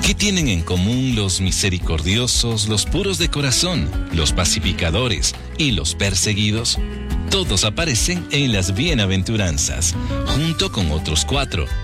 ¿Qué tienen en común los misericordiosos, los puros de corazón, los pacificadores y los perseguidos? Todos aparecen en las bienaventuranzas, junto con otros 4,